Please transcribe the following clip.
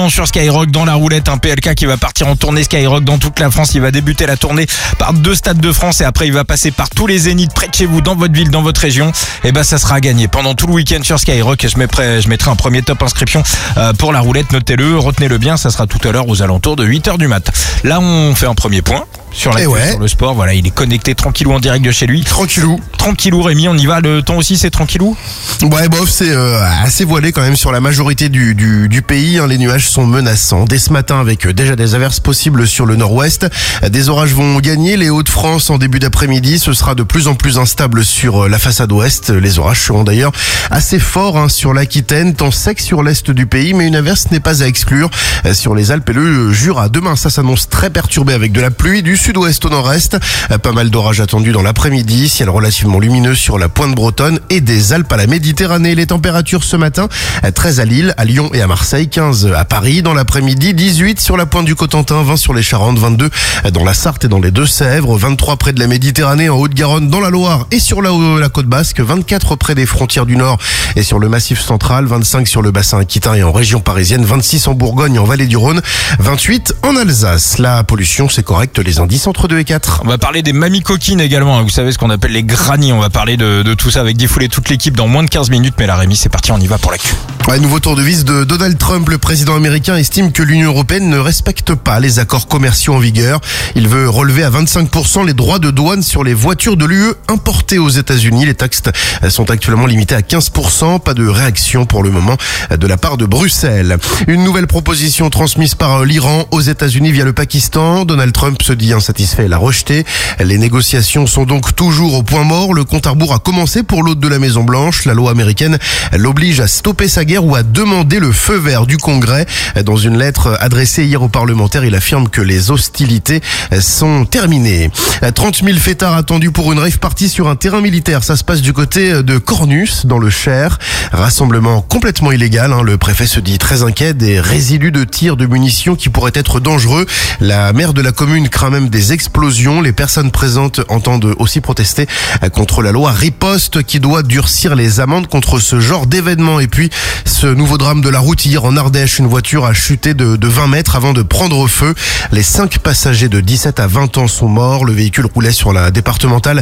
Sur Skyrock dans la roulette, un PLK qui va partir en tournée Skyrock dans toute la France. Il va débuter la tournée par 2 stades de France et après il va passer par tous les zéniths près de chez vous, dans votre ville, dans votre région. Et ça sera à gagner pendant tout le week-end sur Skyrock. Je mettrai un premier top inscription pour la roulette. Notez-le, retenez-le bien, ça sera tout à l'heure aux alentours de 8h du mat. Là on fait un premier point sur sur le sport. Voilà, il est connecté tranquillou en direct de chez lui. Tranquillou Rémi, on y va. Le temps aussi c'est tranquillou? Ouais, bof, c'est assez voilé quand même sur la majorité du pays. Les nuages sont menaçants dès ce matin avec déjà des averses possibles sur le nord-ouest. Des orages vont gagner les Hauts-de-France en début d'après-midi. Ce sera de plus en plus instable sur la façade ouest. Les orages seront d'ailleurs assez forts sur l'Aquitaine, temps sec sur l'est du pays, mais une averse n'est pas à exclure sur les Alpes et le Jura. Demain, ça s'annonce très perturbé avec de la pluie du sud-ouest au nord-est. Pas mal d'orages attendus dans l'après-midi. Ciel relativement lumineux sur la pointe bretonne et des Alpes à la Méditerranée. Les températures ce matin, 13 à Lille, à Lyon et à Marseille, 15 à Paris. Dans l'après-midi, 18 sur la pointe du Cotentin, 20 sur les Charentes, 22 dans la Sarthe et dans les Deux-Sèvres, 23 près de la Méditerranée, en Haute-Garonne, dans la Loire et sur la côte basque, 24 près des frontières du Nord et sur le Massif central, 25 sur le bassin aquitain et en région parisienne, 26 en Bourgogne et en Vallée du Rhône, 28 en Alsace. La pollution, c'est correct, les indices entre 2 et 4. On va parler des mamies coquines également, vous savez ce qu'on appelle les grannies. On va parler de tout ça avec Diffoul et toute l'équipe dans moins de 15 minutes. Mais là Rémi, c'est parti, on y va pour l'actu. Nouveau tour de vis de Donald Trump. Le président américain estime que l'Union européenne ne respecte pas les accords commerciaux en vigueur. Il veut relever à 25% les droits de douane sur les voitures de l'UE importées aux États-Unis. Les taxes sont actuellement limitées à 15%. Pas de réaction pour le moment de la part de Bruxelles. Une nouvelle proposition transmise par l'Iran aux États-Unis via le Pakistan. Donald Trump se dit insatisfait et l'a rejetée. Les négociations sont donc toujours au point mort. Le compte à rebours a commencé pour l'hôte de la Maison-Blanche. La loi américaine l'oblige à stopper sa guerre ou à demander le feu vert du Congrès. Dans une lettre adressée hier aux parlementaires, il affirme que les hostilités sont terminées. 30 000 fêtards attendus pour une rave party sur un terrain militaire. Ça se passe du côté de Cornus, dans le Cher. Rassemblement complètement illégal. Le préfet se dit très inquiet des résidus de tirs de munitions qui pourraient être dangereux. La maire de la commune craint même des explosions. Les personnes présentes entendent aussi protester contre la loi Riposte qui doit durcir les amendes contre ce genre d'événements. Et puis, ce nouveau drame de la route hier en Ardèche, une voiture a chuté de 20 mètres avant de prendre feu. Les 5 passagers de 17 à 20 ans sont morts. Le véhicule roulait sur la départementale